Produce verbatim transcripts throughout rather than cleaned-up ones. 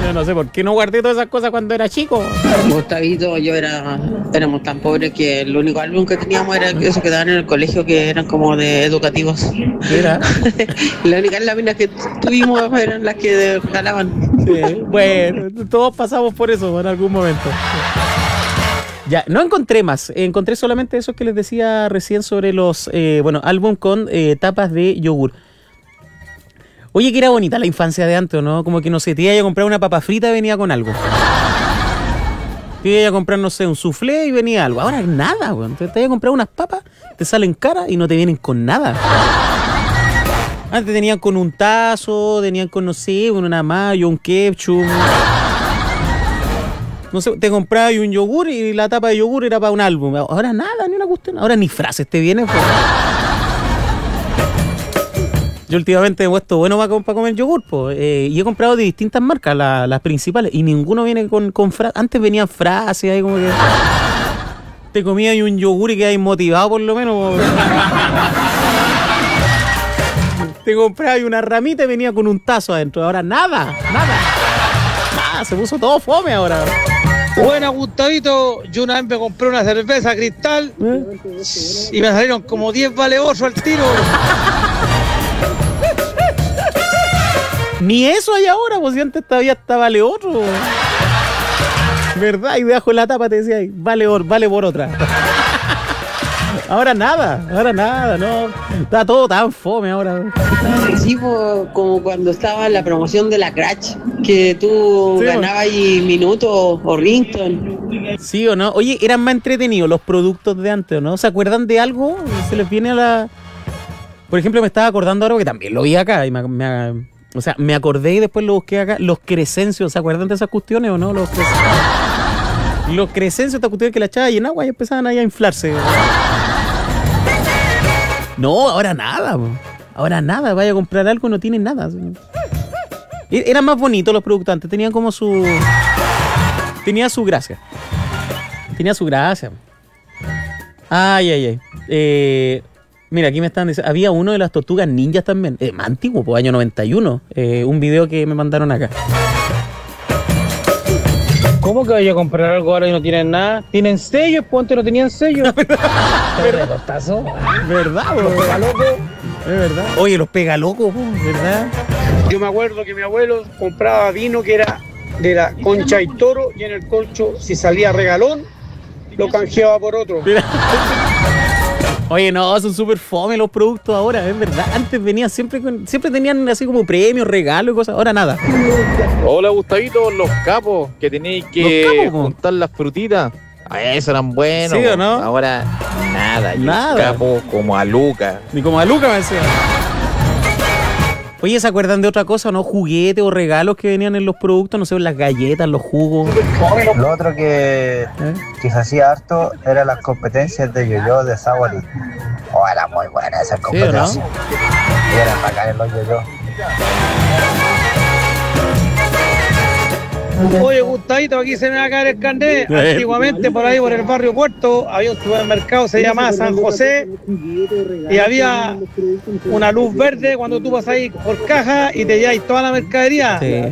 Yo no sé por qué no guardé todas esas cosas cuando era chico. Gustavito, yo era, éramos tan pobres que el único álbum que teníamos era eso que daban en el colegio, que eran como de educativos. Era. Las únicas láminas que tuvimos eran las que regalaban. Sí, bueno, todos pasamos por eso en algún momento. Ya, no encontré más, encontré solamente esos que les decía recién sobre los, eh, bueno, álbum con eh, tapas de yogur. Oye, que era bonita la infancia de antes, ¿no? Como que, no sé, te iba a comprar una papa frita y venía con algo. Te iba a comprar, no sé, un soufflé y venía algo. Ahora nada, güey. Te, te iba a comprar unas papas, te salen caras y no te vienen con nada. Antes tenían con un tazo, tenían con, no sé, una mayo, un ketchup. No sé, te comprabas un yogur y la tapa de yogur era para un álbum. Ahora nada, ni una cuestión. Ahora ni frases te vienen. Pues. Yo últimamente he puesto bueno para, para comer yogur. Pues. Eh, y he comprado de distintas marcas, la, las principales. Y ninguno viene con, con frases. Antes venían frases ahí como que... Te comías un yogur y quedabas motivado por lo menos. Te comprabas una ramita y venía con un tazo adentro. Ahora nada, nada. Nada, se puso todo fome ahora. Buena, Gustavito, yo una vez me compré una cerveza Cristal ¿Eh? y me salieron como diez vale ocho al tiro. Ni eso hay ahora, pues si antes todavía estaba vale otro. ¿Verdad? Y debajo de la tapa te decía, vale, or, vale por otra. Ahora nada, ahora nada, no. Está todo tan fome ahora. Sí, pues, como cuando estaba en la promoción de la Crash, que tú sí, ganabas ahí minutos o rington. Sí o no. Oye, eran más entretenidos los productos de antes, ¿no? ¿Se acuerdan de algo? Se les viene a la... Por ejemplo, me estaba acordando ahora que también lo vi acá y me, me, o sea, me acordé y después lo busqué acá. Los Crescencios, ¿se acuerdan de esas cuestiones o no? Los Crescencios, los Crescencios, estas cuestiones que la echaban ahí en agua y empezaban ahí a inflarse. No, ahora nada, po. Ahora nada, vaya a comprar algo y no tienen nada. Eran más bonitos los productos antes, tenían como su... Tenía su gracia. Tenía su gracia. Ay, ay, ay. Eh, mira, aquí me están diciendo... Había uno de las tortugas ninjas también. Eh, más antiguo, pues año noventa y uno. Eh, un video que me mandaron acá. ¿Cómo que vaya a comprar algo ahora y no tienen nada? ¿Tienen sellos? Pues antes no tenían sellos. ¿Verdad? ¿Costazo? ¿Verdad? Los pegalocos. Es verdad. Oye, los pegalocos, ¿verdad? Yo me acuerdo que mi abuelo compraba vino que era de la Concha y Toro y en el colcho, si salía regalón, lo canjeaba por otro. Mira. Oye, no, son súper fome los productos ahora, es verdad. Antes venían siempre, con, siempre tenían así como premios, regalos y cosas. Ahora nada. Hola, Gustavito, los capos que tenéis que capos, juntar las frutitas. A eso eran buenos. ¿Sí o no? Ahora nada. Nada. Capos como a Luca. Ni como a Luca me decía. Oye, ¿se acuerdan de otra cosa, no? Juguetes o regalos que venían en los productos, no sé, las galletas, los jugos. Lo otro que, ¿Eh? que se hacía harto eran las competencias de yo-yo de Sawari. Oh, eran muy buenas esas competencias. ¿Sí, o no? Y eran bacanes los yo-yo. Oye, Gustavito, aquí se me va a caer el carnet. Antiguamente, por ahí, por el barrio Puerto, había un supermercado, se llamaba San José, y había una luz verde cuando tú vas ahí por caja y te lleváis toda la mercadería. Sí.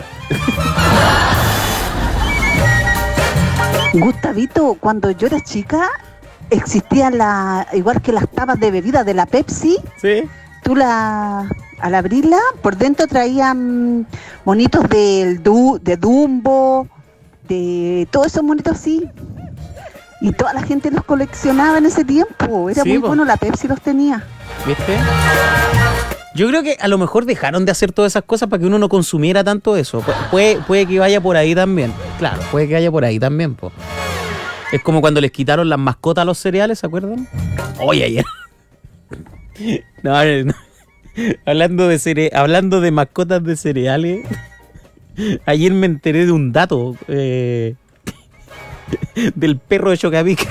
Gustavito, cuando yo era chica, existían la, igual que las tapas de bebida de la Pepsi. Sí. Tú la, al abrirla, por dentro traían monitos del du, de Dumbo, de todos esos monitos así. Y toda la gente los coleccionaba en ese tiempo. Era sí, muy po. bueno, la Pepsi los tenía. ¿Viste? Yo creo que a lo mejor dejaron de hacer todas esas cosas para que uno no consumiera tanto eso. Pu- puede, puede que vaya por ahí también. Claro, puede que vaya por ahí también, po. Es como cuando les quitaron las mascotas a los cereales, ¿se acuerdan? Oye, ayer. No, no. Hablando de cere- hablando de mascotas de cereales, ayer me enteré de un dato eh, del perro de Chocapic.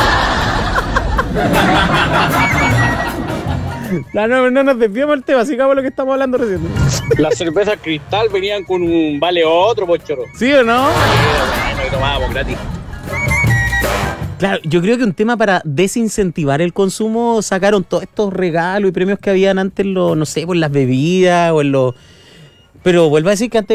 No, no, no nos desviamos del tema, sigamos lo que estamos hablando recién. Las cervezas Cristal venían con un vale otro, pochoro. ¿Sí o no? Sí, bueno, y tomábamos gratis. Claro, yo creo que un tema para desincentivar el consumo, sacaron todos estos regalos y premios que habían antes, en los, no sé, por las bebidas o en los... Pero vuelvo a decir que antes